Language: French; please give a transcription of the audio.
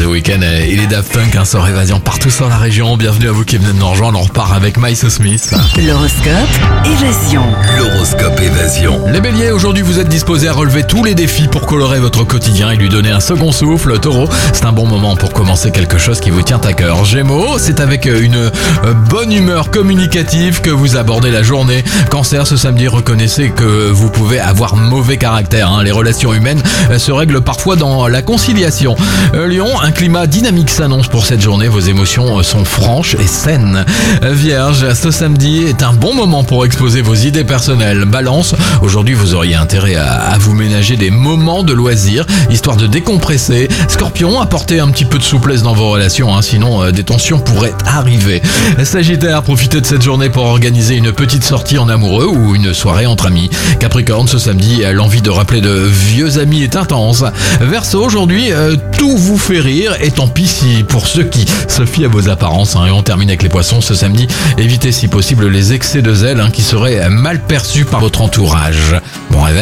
Weeknd et les Daft Punk, sort Évasion partout sur la région. Bienvenue à vous qui venez de nous rejoindre. On repart avec Miles Smith. L'horoscope Évasion. L'horoscope Évasion. Les béliers, aujourd'hui vous êtes disposés à relever tous les défis pour colorer votre quotidien et lui donner un second souffle. Taureau, c'est un bon moment pour commencer quelque chose qui vous tient à cœur. Gémeaux, c'est avec une bonne humeur communicative que vous abordez la journée. Cancer, ce samedi, reconnaissez que vous pouvez avoir mauvais caractère. Les relations humaines se règlent parfois dans la conciliation. Lion, un climat dynamique s'annonce pour cette journée. Vos émotions sont franches et saines. Vierge, ce samedi est un bon moment pour exposer vos idées personnelles. Balance, aujourd'hui vous auriez intérêt à vous ménager des moments de loisirs, histoire de décompresser. Scorpion, apportez un petit peu de souplesse dans vos relations, sinon des tensions pourraient arriver. Sagittaire, profitez de cette journée pour organiser une petite sortie en amoureux ou une soirée entre amis. Capricorne, ce samedi, l'envie de rappeler de vieux amis est intense. Verseau, aujourd'hui, tout vous fait rire et tant pis si pour ceux qui se fient à vos apparences. Et on termine avec les poissons ce samedi. Évitez si possible les excès de zèle qui seraient mal perçus par votre entourage. Bon réveil.